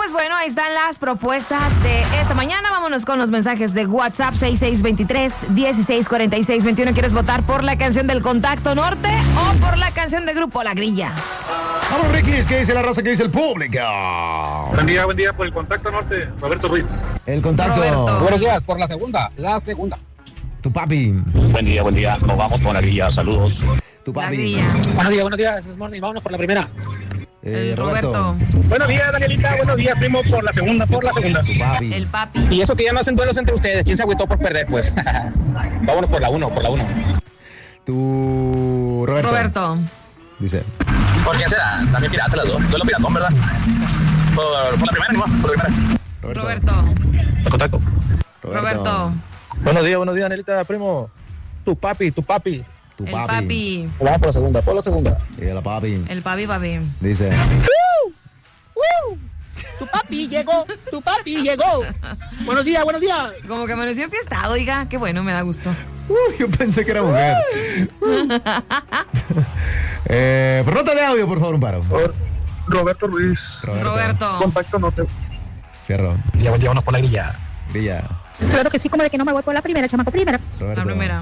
pues bueno, ahí están las propuestas de esta mañana. Vámonos con los mensajes de WhatsApp 6623-164621. ¿Quieres votar por la canción del Contacto Norte o por la canción del grupo La Grilla? Vamos, Ricky, ¿qué dice la raza? ¿Qué dice el público? Buen día por el Contacto Norte, Roberto Ruiz. El Contacto. Roberto. Buenos días, por la segunda. Tu papi. Buen día, nos vamos con la grilla, saludos. Tu La papi. Grilla. Buenos días, es Morning, vámonos por la primera. El Roberto. Buenos días, Danielita. Buenos días, primo, por la segunda. Tu papi. El Papi. Y eso que ya no hacen duelos entre ustedes, ¿quién se agüitó por perder, pues? Vámonos por la uno. Tu Roberto. Roberto. Dice. ¿Por qué será? También pirata las dos. Duelo piratón, ¿verdad? Por la primera, por la primera. Roberto. El Contacto. Roberto. Buenos días, Danielita, primo. Tu papi. Tu El papi. Papi. Vamos por la segunda. Y la papi. El Papi. Dice. Tu papi llegó. Buenos días. Como que amaneció enfiestado, oiga. Qué bueno, me da gusto. Yo pensé que era mujer. Por nota de audio, por favor, un paro. Roberto Ruiz. Roberto. Contacto Norte. Fierro. Buen día, vámonos por la grilla. Grilla. Claro que sí, como de que no me voy por la primera, chamaco, primera. Roberto. La primera.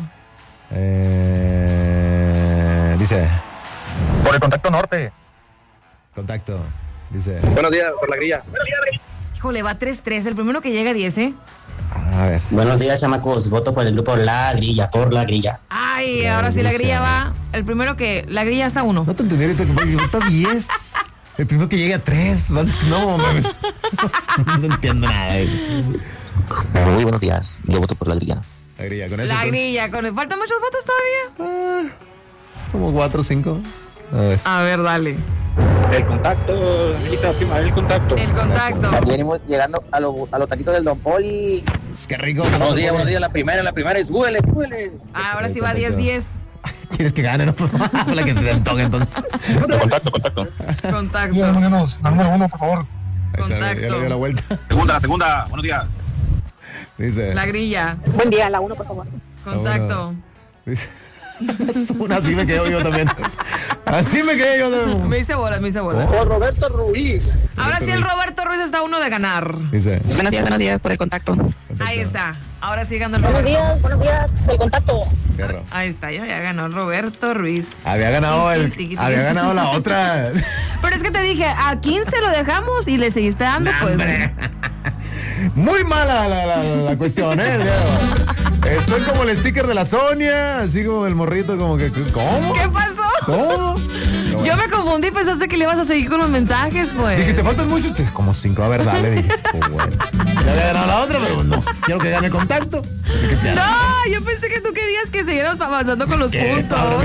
Dice. Por el Contacto Norte. Contacto. Dice. Buenos días, por la grilla. Híjole, va 3-3. El primero que llega a 10, ¿eh? A ver. Buenos días, chamacos. Voto por el grupo La Grilla, por La Grilla. Ay, La ahora sí la Grilla. grilla va. El primero que. La grilla está 1. No te entendí ahorita, compadre. Está 10. El primero que llegue a 3. No, mames. No entiendo nada. Muy buenos días. Yo voto por La Grilla. La grilla. Con eso. La entonces, grilla. ¿Faltan muchos votos todavía? como 4 o 5. A ver. A ver, dale. El Contacto, Danielita, prima, el Contacto. El Contacto. Venimos llegando a los taquitos del Don Poli. Qué rico. Buenos días. La primera es huele. Ahora sí va 10-10. ¿Quieres que gane? No, por favor. La que se te antoje, entonces. Contacto. Contacto. La número 1, por favor. Contacto. Ya le dio la vuelta. La segunda, buenos días. Dice. La grilla. Buen día, la 1, por favor. Contacto. Dice. Así me quedo yo también. Así me quedé yo también. Me hice bola. Por Roberto Ruiz. Ahora sí el Roberto Ruiz está 1 de ganar. Dice. Buenos días por el contacto. Ahí está. Ahora sí ganó el Roberto. Buenos días, el contacto. Fierro. Ahí está, ya ganó el Roberto Ruiz. Había ganado la otra. Pero es que te dije, a 15 lo dejamos y le seguiste dando, pues. Hombre. Muy mala la cuestión, el día de hoy. Estoy como el sticker de la Sonia, así como el morrito, como que. ¿Cómo? ¿Qué pasó? ¿Cómo? Yo me confundí, pensaste que le ibas a seguir con los mensajes, pues. Dije, ¿te faltan muchos? Como 5, a ver, dale, dije. Pues bueno. Ya había ganado la otra, pero no. Quiero que gane Contacto. Así que ya. No, yo pensé que tú querías que siguiéramos avanzando con los ¿Qué? puntos. Ahora